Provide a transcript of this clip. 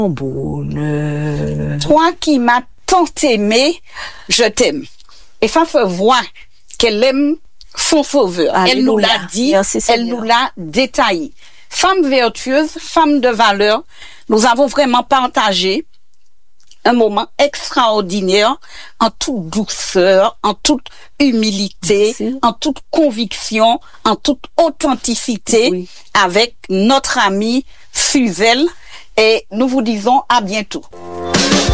Bonheur. Toi qui m'as tant aimé, je t'aime. Et ça se voit qu'elle aime son sauveur. Alléluia. Elle nous l'a dit, Merci, elle Seigneur. nous l'a détaillé. Femme vertueuse, femme de valeur, nous avons vraiment partagé un moment extraordinaire en toute douceur, en toute humilité, Merci. en toute conviction, en toute authenticité Oui. avec notre amie Suzelle. Et nous vous disons à bientôt.